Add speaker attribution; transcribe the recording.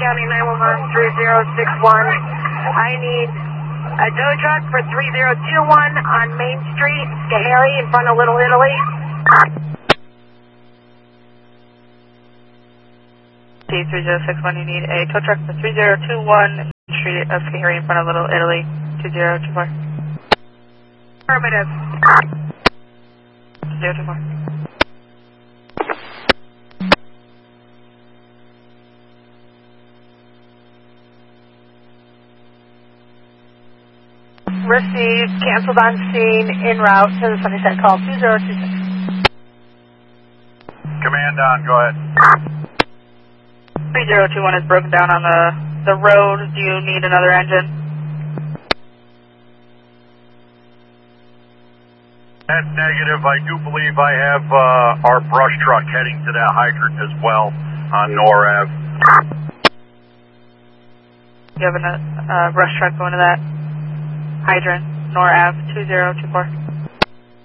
Speaker 1: County 911 3061. I need a tow truck for 3021 on Main Street, Schoharie, in front of Little Italy.
Speaker 2: D3061, you need a tow truck for 3021 Main Street of Schoharie, in front of Little Italy, 2024.
Speaker 1: Affirmative.
Speaker 2: 024.
Speaker 1: Received, canceled on scene, en route to the Sunnyside call 2026.
Speaker 3: Command on, go ahead.
Speaker 2: 3021 is broken down on the road. Do you need another engine?
Speaker 3: That's negative. I do believe I have our brush truck heading to that hydrant as well on Nor Ave.
Speaker 2: You have a brush truck going to that hydrant, Nor Ave, 2024.